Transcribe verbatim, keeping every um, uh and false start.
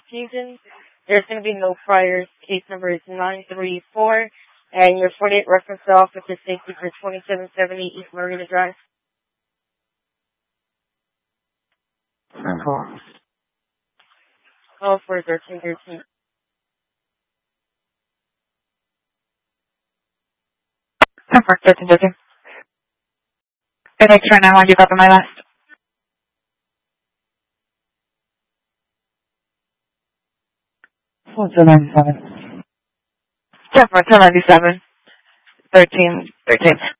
Fusion. There's going to be no priors. Case number is nine three four, and your forty-eight reference office is safety for twenty-seven seventy East Marina Drive. Cool. Oh, for thirteen thirteen. ten four, thirteen thirteen. Phoenix right now, you got my last. What's the ninety-seven? ten four, ten ninety-seven. thirteen thirteen.